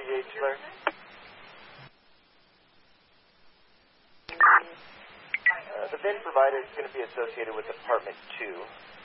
48, sir. The VIN provided is going to be associated with Department 2.